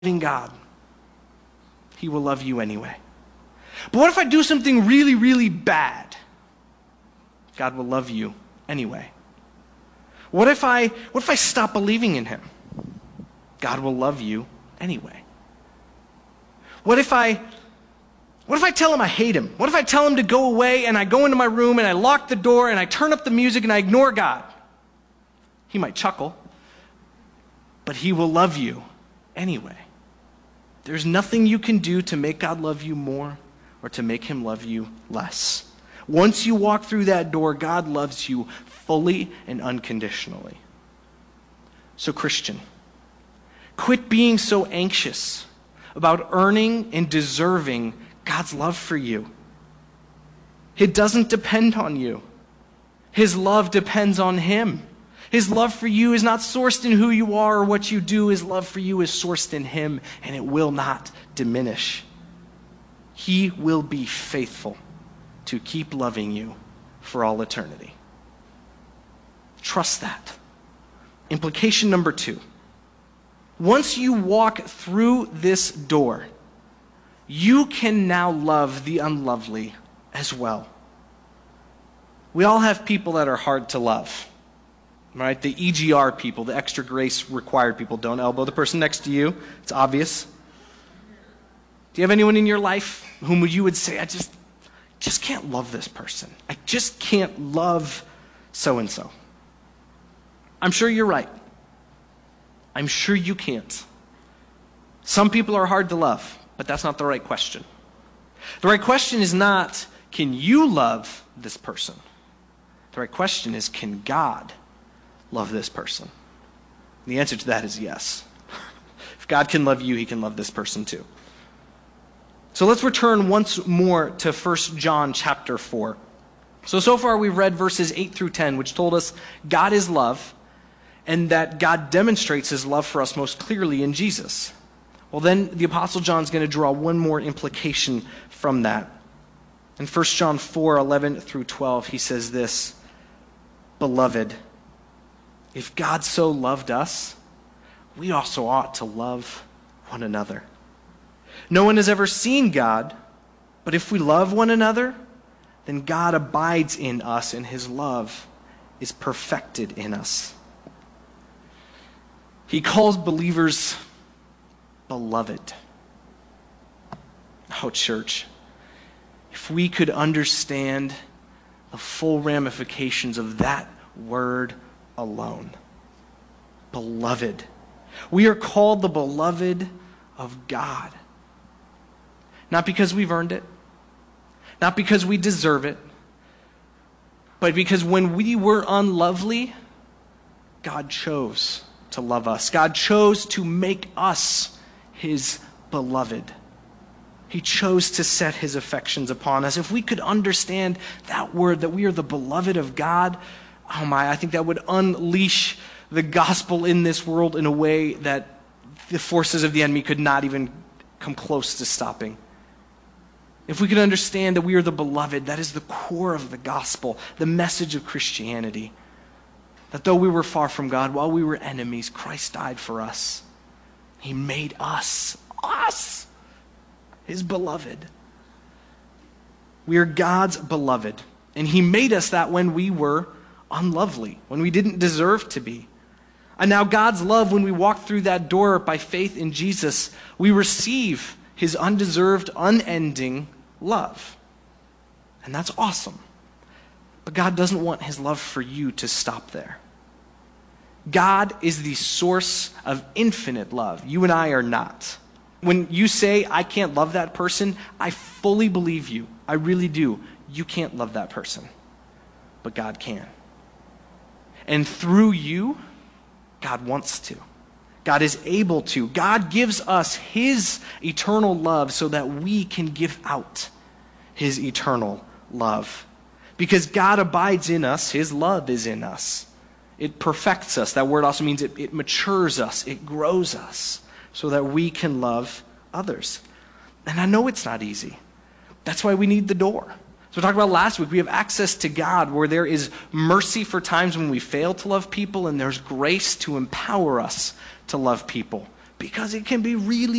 loving God, he will love you anyway. But what if I do something really, really bad? God will love you anyway. What if I stop believing in him? God will love you anyway. What if I tell him I hate him? What if I tell him to go away and I go into my room and I lock the door and I turn up the music and I ignore God? He might chuckle, but he will love you anyway. There's nothing you can do to make God love you more or to make him love you less. Once you walk through that door, God loves you fully and unconditionally. So, Christian, quit being so anxious about earning and deserving God's love for you. It doesn't depend on you. His love depends on him. His love for you is not sourced in who you are or what you do. His love for you is sourced in him, and it will not diminish. He will be faithful to keep loving you for all eternity. Trust that. Implication number 2. Once you walk through this door, you can now love the unlovely as well. We all have people that are hard to love. Right? The EGR people, the extra grace required people. Don't elbow the person next to you. It's obvious. Do you have anyone in your life whom you would say, I just can't love this person. I just can't love so-and-so. I'm sure you're right. I'm sure you can't. Some people are hard to love, but that's not the right question. The right question is not, can you love this person? The right question is, can God love this person? The answer to that is yes. If God can love you, he can love this person too. So let's return once more to 1 John chapter 4. So far we've read verses 8 through 10, which told us God is love, and that God demonstrates his love for us most clearly in Jesus. Well, then the Apostle John's going to draw one more implication from that. In 1 John 4, 11 through 12, he says this, Beloved, if God so loved us, we also ought to love one another. No one has ever seen God, but if we love one another, then God abides in us and his love is perfected in us. He calls believers beloved. Oh, church, if we could understand the full ramifications of that word alone. Beloved. We are called the beloved of God. Not because we've earned it, not because we deserve it, but because when we were unlovely, God chose to love us. God chose to make us his beloved. He chose to set his affections upon us. If we could understand that word, that we are the beloved of God, oh my, I think that would unleash the gospel in this world in a way that the forces of the enemy could not even come close to stopping. If we could understand that we are the beloved, that is the core of the gospel, the message of Christianity. That though we were far from God, while we were enemies, Christ died for us. He made us, his beloved. We are God's beloved. And he made us that when we were unlovely, when we didn't deserve to be. And now God's love, when we walk through that door by faith in Jesus, we receive his undeserved, unending love. And that's awesome. But God doesn't want his love for you to stop there. God is the source of infinite love. You and I are not. When you say, I can't love that person, I fully believe you. I really do. You can't love that person. But God can. And through you, God wants to. God is able to. God gives us his eternal love so that we can give out his eternal love. Because God abides in us, his love is in us. It perfects us. That word also means it matures us, it grows us, so that we can love others. And I know it's not easy. That's why we need the door. So we talked about last week, we have access to God where there is mercy for times when we fail to love people, and there's grace to empower us to love people. because it can be really